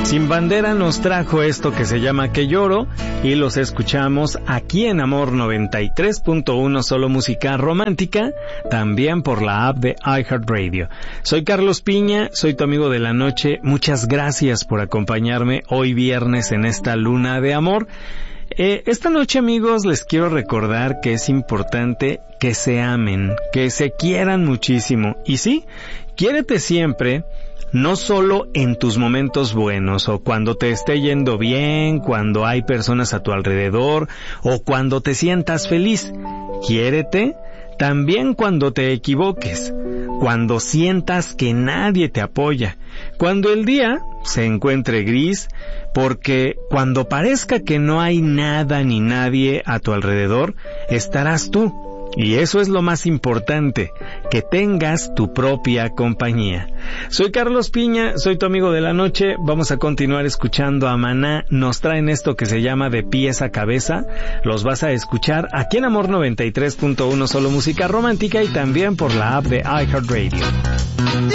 Sin Bandera nos trajo esto que se llama Que Lloro y los escuchamos aquí en Amor 93.1, solo música romántica, también por la app de iHeartRadio. Soy Carlos Piña, soy tu amigo de la noche. Muchas gracias por acompañarme hoy viernes en esta luna de amor. Esta noche, amigos, les quiero recordar que es importante que se amen, que se quieran muchísimo. Y sí, quiérete siempre, no solo en tus momentos buenos o cuando te esté yendo bien, cuando hay personas a tu alrededor o cuando te sientas feliz. Quiérete también cuando te equivoques, cuando sientas que nadie te apoya, cuando el día se encuentre gris, porque cuando parezca que no hay nada ni nadie a tu alrededor, estarás tú. Y eso es lo más importante, que tengas tu propia compañía. Soy Carlos Piña, soy tu amigo de la noche. Vamos a continuar escuchando a Maná. Nos traen esto que se llama De Pies a Cabeza. Los vas a escuchar aquí en Amor 93.1, solo música romántica, y también por la app de iHeartRadio.